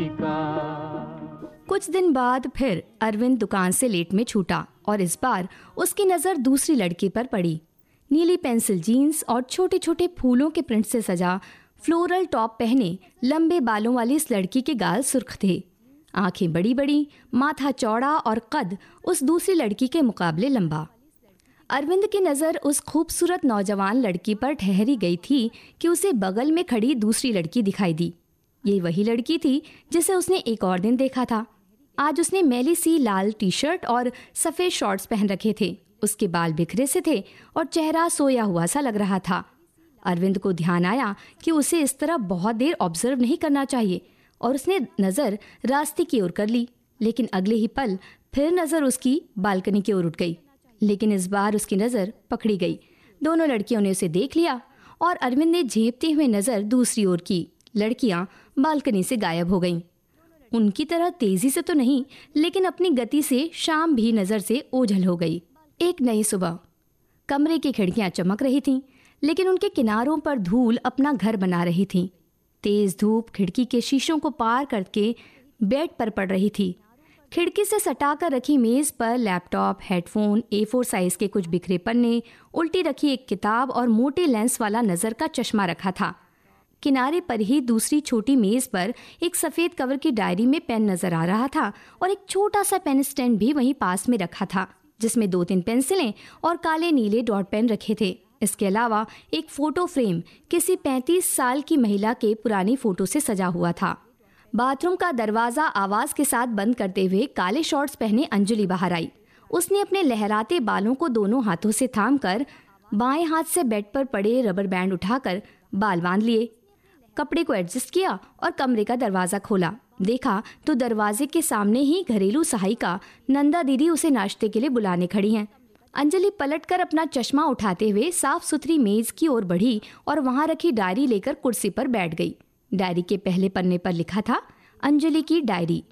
कुछ दिन बाद फिर अरविंद दुकान से लेट में छूटा और इस बार उसकी नज़र दूसरी लड़की पर पड़ी। नीली पेंसिल जीन्स और छोटे छोटे फूलों के प्रिंट से सजा फ्लोरल टॉप पहने लंबे बालों वाली इस लड़की के गाल सुर्ख थे। आंखें बड़ी बड़ी, माथा चौड़ा और कद उस दूसरी लड़की के मुकाबले लंबा। अरविंद की नज़र उस खूबसूरत नौजवान लड़की पर ठहरी गई थी कि उसे बगल में खड़ी दूसरी लड़की दिखाई दी। ये वही लड़की थी जिसे उसने एक और दिन देखा था। आज उसने मैली सी लाल टी शर्ट और सफ़ेद शॉर्ट्स पहन रखे थे। उसके बाल बिखरे से थे और चेहरा सोया हुआ सा लग रहा था। अरविंद को ध्यान आया कि उसे इस तरह बहुत देर ऑब्जर्व नहीं करना चाहिए और उसने नज़र रास्ते की ओर कर ली। लेकिन अगले ही पल फिर नज़र उसकी बालकनी की ओर उठ गई। लेकिन इस बार उसकी नज़र पकड़ी गई। दोनों लड़कियों ने उसे देख लिया और अरविंद ने झेपते हुए नज़र दूसरी ओर की। लड़कियां बालकनी से गायब हो गईं। उनकी तरह तेजी से तो नहीं, लेकिन अपनी गति से शाम भी नज़र से ओझल हो गई। एक नई सुबह। कमरे की खिड़कियां चमक रही थीं, लेकिन उनके किनारों पर धूल अपना घर बना रही थी। तेज धूप खिड़की के शीशों को पार करके बेड पर पड़ रही थी। खिड़की से सटाकर रखी मेज पर लैपटॉप, हेडफोन, A4 साइज के कुछ बिखरे पन्ने, उल्टी रखी एक किताब और मोटे लेंस वाला नज़र का चश्मा रखा था। किनारे पर ही दूसरी छोटी मेज पर एक सफ़ेद कवर की डायरी में पेन नज़र आ रहा था और एक छोटा सा पेन स्टैंड भी वहीं पास में रखा था, जिसमें 2-3 पेंसिलें और काले नीले डॉट पेन रखे थे। इसके अलावा एक फ़ोटो फ्रेम किसी 35 साल की महिला के पुरानी फ़ोटो से सजा हुआ था। बाथरूम का दरवाज़ा आवाज़ के साथ बंद करते हुए काले शॉर्ट्स पहने अंजलि बाहर आई। उसने अपने लहराते बालों को दोनों हाथों से थामकर बाएं हाथ से बेड पर पड़े रबर बैंड उठाकर बाल बांध लिए। कपड़े को एडजस्ट किया और कमरे का दरवाज़ा खोला। देखा तो दरवाजे के सामने ही घरेलू सहायिका नंदा दीदी उसे नाश्ते के लिए बुलाने खड़ी हैं। अंजलि पलटकर अपना चश्मा उठाते हुए साफ सुथरी मेज की ओर बढ़ी और वहां रखी डायरी लेकर कुर्सी पर बैठ गई। डायरी के पहले पन्ने पर लिखा था, अंजलि की डायरी।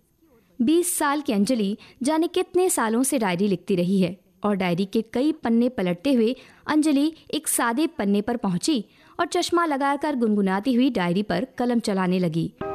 20 साल की अंजलि जाने कितने सालों से डायरी लिखती रही है और डायरी के कई पन्ने पलटते हुए अंजलि एक सादे पन्ने पर पहुंची और चश्मा लगाकर गुनगुनाती हुई डायरी पर कलम चलाने लगी।